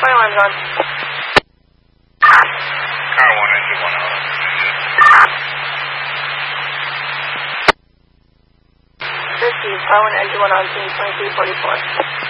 My alarm's on. Car 1, engine 1 out. 50, car 1, engine 1 on scene 2344.